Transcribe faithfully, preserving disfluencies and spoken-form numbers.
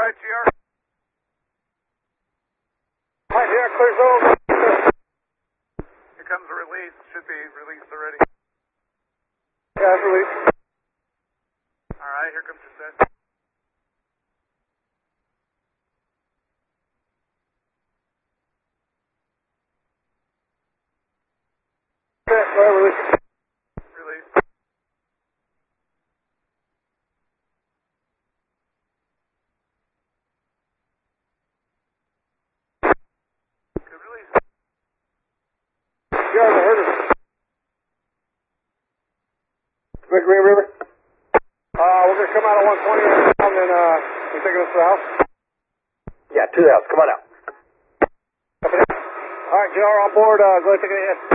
right, G R. All right, G R, clear zone. Here comes the release. Should be released already. Yeah, it's released. All right, here comes your set. Set, go ahead, release. Release. Good release. G R, I heard it. Good Green River. Uh, we're going to come out at one twenty and then uh, you taking us to the house? Yeah, to the house. Come on out. All right, J R on board. Uh, go ahead and take it ahead.